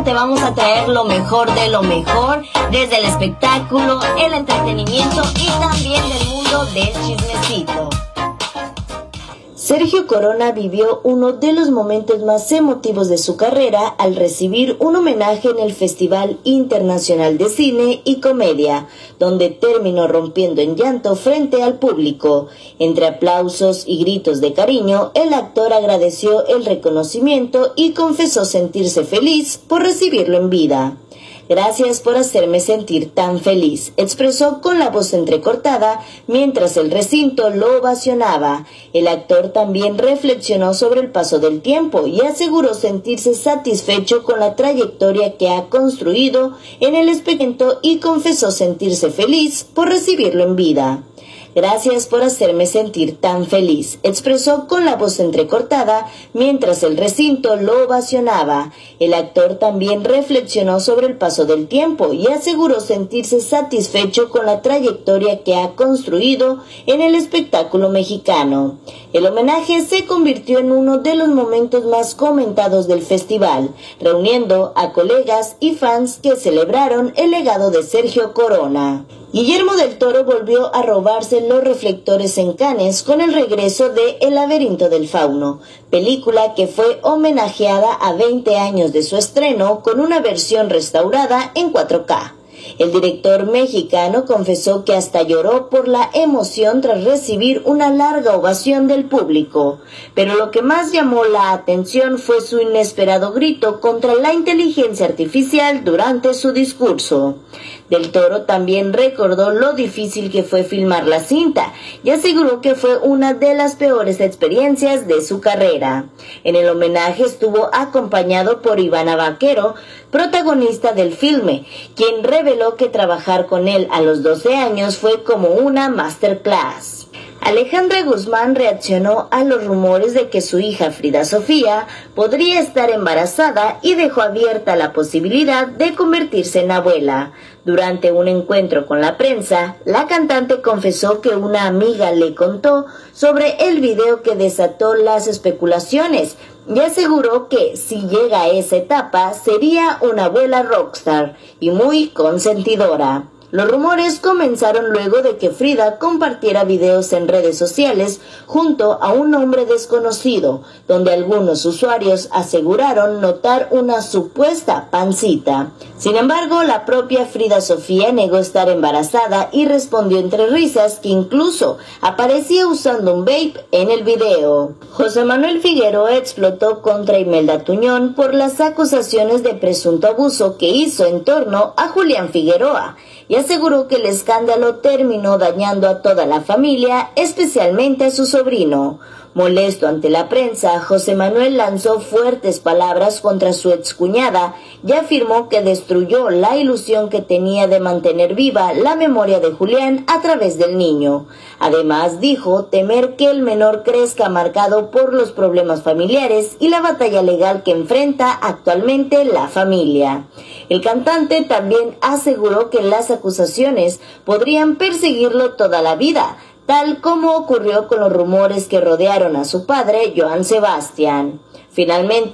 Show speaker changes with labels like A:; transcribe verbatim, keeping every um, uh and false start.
A: te vamos a traer lo mejor de lo mejor, desde el espectáculo, el entretenimiento y también del mundo del chismecito.
B: Sergio Corona vivió uno de los momentos más emotivos de su carrera al recibir un homenaje en el Festival Internacional de Cine y Comedia, donde terminó rompiendo en llanto frente al público. Entre aplausos y gritos de cariño, el actor agradeció el reconocimiento y confesó sentirse feliz por recibirlo en vida. Gracias por hacerme sentir tan feliz, expresó con la voz entrecortada mientras el recinto lo ovacionaba. El actor también reflexionó sobre el paso del tiempo y aseguró sentirse satisfecho con la trayectoria que ha construido en el espectáculo y confesó sentirse feliz por recibirlo en vida. Gracias por hacerme sentir tan feliz, expresó con la voz entrecortada mientras el recinto lo ovacionaba. El actor también reflexionó sobre el paso del tiempo y aseguró sentirse satisfecho con la trayectoria que ha construido en el espectáculo mexicano. El homenaje se convirtió en uno de los momentos más comentados del festival, reuniendo a colegas y fans que celebraron el legado de Sergio Corona. Guillermo del Toro volvió a robarse los reflectores en Cannes con el regreso de El laberinto del fauno, película que fue homenajeada a veinte años de su estreno con una versión restaurada en cuatro K. El director mexicano confesó que hasta lloró por la emoción tras recibir una larga ovación del público, pero lo que más llamó la atención fue su inesperado grito contra la inteligencia artificial durante su discurso. Del Toro también recordó lo difícil que fue filmar la cinta y aseguró que fue una de las peores experiencias de su carrera. En el homenaje estuvo acompañado por Ivana Baquero, protagonista del filme, quien reveló que trabajar con él a los doce años fue como una masterclass. Alejandra Guzmán reaccionó a los rumores de que su hija Frida Sofía podría estar embarazada y dejó abierta la posibilidad de convertirse en abuela. Durante un encuentro con la prensa, la cantante confesó que una amiga le contó sobre el video que desató las especulaciones y aseguró que si llega a esa etapa sería una abuela rockstar y muy consentidora. Los rumores comenzaron luego de que Frida compartiera videos en redes sociales junto a un hombre desconocido, donde algunos usuarios aseguraron notar una supuesta pancita. Sin embargo, la propia Frida Sofía negó estar embarazada y respondió entre risas que incluso aparecía usando un vape en el video. José Manuel Figueroa explotó contra Imelda Tuñón por las acusaciones de presunto abuso que hizo en torno a Julián Figueroa, y aseguró que el escándalo terminó dañando a toda la familia, especialmente a su sobrino. Molesto ante la prensa, José Manuel lanzó fuertes palabras contra su excuñada y afirmó que destruyó la ilusión que tenía de mantener viva la memoria de Julián a través del niño. Además, dijo temer que el menor crezca marcado por los problemas familiares y la batalla legal que enfrenta actualmente la familia. El cantante también aseguró que las acusaciones podrían perseguirlo toda la vida, tal como ocurrió con los rumores que rodearon a su padre, Joan Sebastián. Finalmente,